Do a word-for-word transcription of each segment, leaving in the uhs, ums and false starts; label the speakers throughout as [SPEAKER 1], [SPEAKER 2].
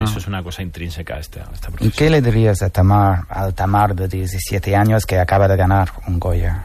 [SPEAKER 1] Eso es una cosa intrínseca a esta, a esta
[SPEAKER 2] ¿Y qué le dirías a Tamar, al Tamar de diecisiete años que acaba de ganar un Goya?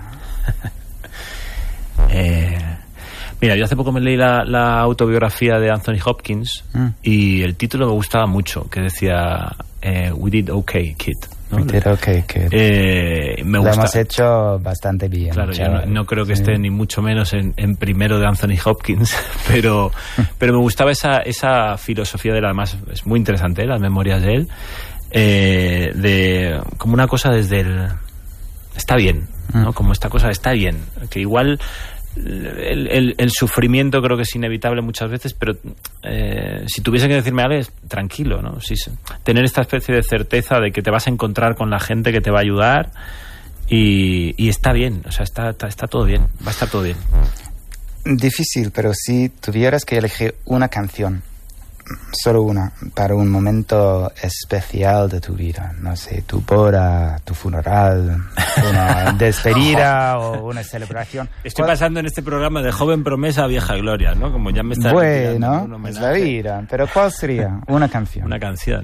[SPEAKER 1] eh, mira, yo hace poco me leí la, la autobiografía de Anthony Hopkins mm. y el título me gustaba mucho, que decía eh, We Did Okay, Kid. ¿no?
[SPEAKER 2] We Did Okay, Kid.
[SPEAKER 1] Eh, me
[SPEAKER 2] Lo
[SPEAKER 1] gusta.
[SPEAKER 2] hemos hecho bastante bien.
[SPEAKER 1] Claro, yo no, no creo que sí. esté ni mucho menos en, en primero de Anthony Hopkins, pero, pero me gustaba esa, esa filosofía de él. Además es muy interesante, ¿eh? Las memorias de él, eh, de como una cosa desde el está bien, ¿no? Como esta cosa está bien, que igual el, el, el sufrimiento creo que es inevitable muchas veces, pero eh, si tuviese que decirme algo es tranquilo, ¿no? Si, tener esta especie de certeza de que te vas a encontrar con la gente que te va a ayudar y, y está bien, o sea, está, está, está todo bien, va a estar todo bien.
[SPEAKER 2] Difícil, pero si tuvieras que elegir una canción, solo una, para un momento especial de tu vida, no sé, tu boda, tu funeral, una despedida o una celebración.
[SPEAKER 1] Estoy pasando en este programa de joven promesa a vieja gloria, ¿no? Como ya me está
[SPEAKER 2] bueno, es la vida, pero ¿cuál sería una canción?
[SPEAKER 1] Una canción.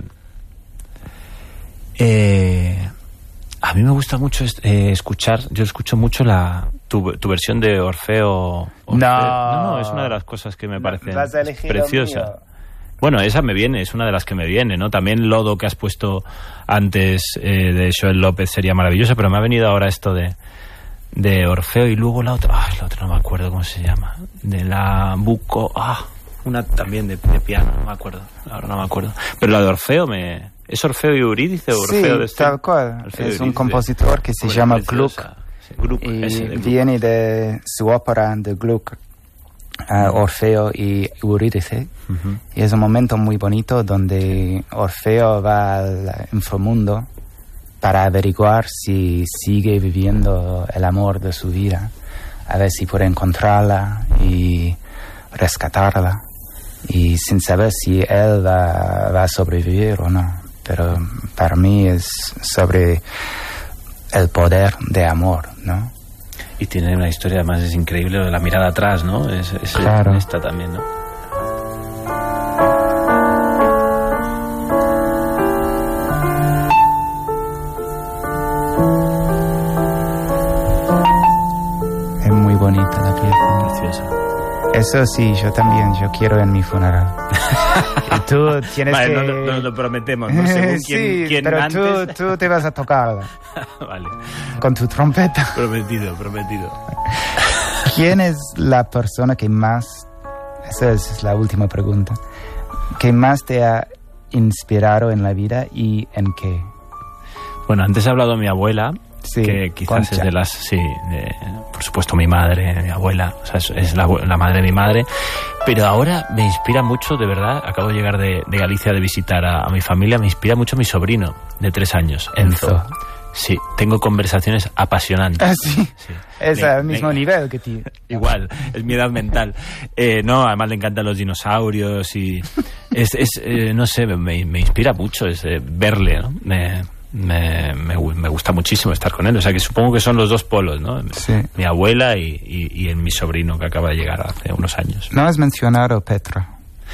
[SPEAKER 1] Eh, a mí me gusta mucho eh, escuchar, yo escucho mucho la tu, tu versión de Orfeo. Orfeo.
[SPEAKER 2] No.
[SPEAKER 1] no, no, es una de las cosas que me parece preciosa.
[SPEAKER 2] Mío.
[SPEAKER 1] Bueno, esa me viene, es una de las que me viene, ¿no? También Lodo, que has puesto antes eh, de Joel López, sería maravillosa, pero me ha venido ahora esto de, de Orfeo y luego la otra, ay, la otra no me acuerdo cómo se llama, de la Buco, ah, una también de, de piano, no me acuerdo, ahora no me acuerdo. Pero la de Orfeo me... ¿Es Orfeo y Eurídice o Orfeo
[SPEAKER 2] sí,
[SPEAKER 1] de este?
[SPEAKER 2] tal cual,
[SPEAKER 1] Orfeo
[SPEAKER 2] es un compositor que se llama Gluck,
[SPEAKER 1] sí, Gluck
[SPEAKER 2] y
[SPEAKER 1] ese de Gluck.
[SPEAKER 2] Viene de su ópera de Gluck. Uh, Orfeo y Eurídice, uh-huh. Y es un momento muy bonito donde Orfeo va al inframundo para averiguar si sigue viviendo el amor de su vida, a ver si puede encontrarla y rescatarla, y sin saber si él va, va a sobrevivir o no. Pero para mí es sobre el poder de amor, ¿no?
[SPEAKER 1] Y tiene una historia, además es increíble, la mirada atrás, ¿no? Es, es
[SPEAKER 2] claro.
[SPEAKER 1] Esta también, ¿no?
[SPEAKER 2] Es muy bonita la pieza.
[SPEAKER 1] Preciosa.
[SPEAKER 2] Eso sí, yo también, yo quiero en mi funeral. Y tú tienes
[SPEAKER 1] vale,
[SPEAKER 2] que...
[SPEAKER 1] no, no, no lo prometemos, ¿no? Según
[SPEAKER 2] sí,
[SPEAKER 1] quién, quién
[SPEAKER 2] pero
[SPEAKER 1] antes...
[SPEAKER 2] tú, tú te vas a tocarla.
[SPEAKER 1] Vale.
[SPEAKER 2] Con tu trompeta.
[SPEAKER 1] Prometido, prometido.
[SPEAKER 2] ¿Quién es la persona que más... Esa es la última pregunta. ¿Que más te ha inspirado en la vida y en qué?
[SPEAKER 1] Bueno, antes he hablado de mi abuela...
[SPEAKER 2] Sí,
[SPEAKER 1] que quizás
[SPEAKER 2] Concha.
[SPEAKER 1] es de las, sí, de, por supuesto mi madre, mi abuela, o sea, es, es la, la madre de mi madre, pero ahora me inspira mucho, de verdad, acabo de llegar de, de Galicia de visitar a, a mi familia, me inspira mucho mi sobrino de tres años, Enzo. Enzo. Sí, tengo conversaciones apasionantes.
[SPEAKER 2] ¿Ah, sí?
[SPEAKER 1] Sí.
[SPEAKER 2] Es
[SPEAKER 1] le,
[SPEAKER 2] al mismo
[SPEAKER 1] le,
[SPEAKER 2] nivel que ti.
[SPEAKER 1] Igual, es mi edad mental. Eh, no, además le encantan los dinosaurios y es, es eh, no sé, me, me inspira mucho es, eh, verle, ¿no? Me, Me, me, me gusta muchísimo estar con él, o sea que supongo que son los dos polos, ¿no?
[SPEAKER 2] Sí.
[SPEAKER 1] Mi abuela y, y, y el, mi sobrino que acaba de llegar hace unos años.
[SPEAKER 2] No has mencionado Petra.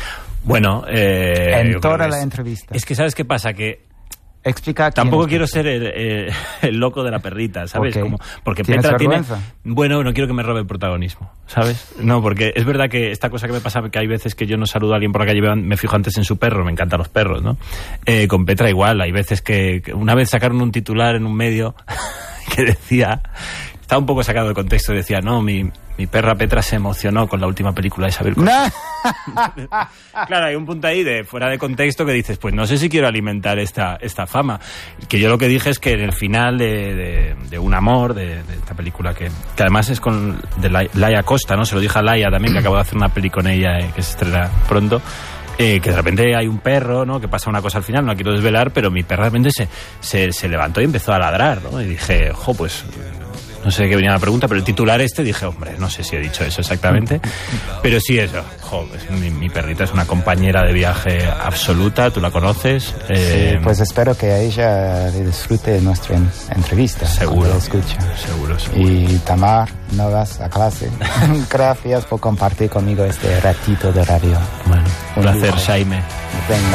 [SPEAKER 1] Bueno, eh,
[SPEAKER 2] en toda la
[SPEAKER 1] es,
[SPEAKER 2] entrevista.
[SPEAKER 1] Es que ¿sabes qué pasa? Que
[SPEAKER 2] explica.
[SPEAKER 1] Tampoco quiero ser el, el, el loco de la perrita, ¿sabes?
[SPEAKER 2] Okay.
[SPEAKER 1] Como, porque
[SPEAKER 2] ¿Tienes
[SPEAKER 1] Petra
[SPEAKER 2] vergüenza?
[SPEAKER 1] tiene... Bueno, no quiero que me robe el protagonismo, ¿sabes? No, porque es verdad que esta cosa que me pasa, que hay veces que yo no saludo a alguien por la calle, me fijo antes en su perro, me encantan los perros, ¿no? Eh, con Petra igual, hay veces que... que una vez sacaron un titular en un medio que decía... Estaba un poco sacado de contexto, decía, no, mi, mi perra Petra se emocionó con la última película de Isabel Coixet. No. Claro, hay un punto ahí de fuera de contexto que dices, pues no sé si quiero alimentar esta, esta fama. Que yo lo que dije es que en el final de, de, de Un amor, de, de esta película que, que además es con de Laia Costa, ¿no? Se lo dije a Laia también, que acabo de hacer una peli con ella eh, que se estrena pronto. Eh, que de repente hay un perro, ¿no? Que pasa una cosa al final, no quiero desvelar, pero mi perra de repente se, se, se levantó y empezó a ladrar, ¿no? Y dije, jo, pues... No sé de qué venía la pregunta, pero el titular este dije, hombre, no sé si he dicho eso exactamente, pero sí eso, jo, mi, mi perrita es una compañera de viaje absoluta, tú la conoces.
[SPEAKER 2] Eh, sí, pues espero que a ella le disfrute nuestra en, entrevista.
[SPEAKER 1] Seguro,
[SPEAKER 2] la escucha.
[SPEAKER 1] seguro, seguro.
[SPEAKER 2] Y Tamar, no vas a clase. Gracias por compartir conmigo este ratito de radio.
[SPEAKER 1] Bueno, un placer, Jaime.
[SPEAKER 2] Venga.